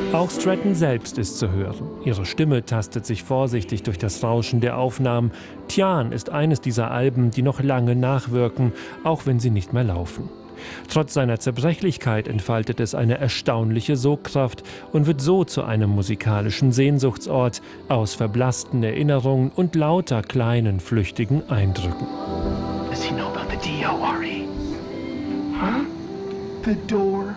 Auch Stratton selbst ist zu hören. Ihre Stimme tastet sich vorsichtig durch das Rauschen der Aufnahmen. Tian ist eines dieser Alben, die noch lange nachwirken, auch wenn sie nicht mehr laufen. Trotz seiner Zerbrechlichkeit entfaltet es eine erstaunliche Sogkraft und wird so zu einem musikalischen Sehnsuchtsort aus verblassten Erinnerungen und lauter kleinen, flüchtigen Eindrücken. Does he know about the D.O.R.E.? Huh? The door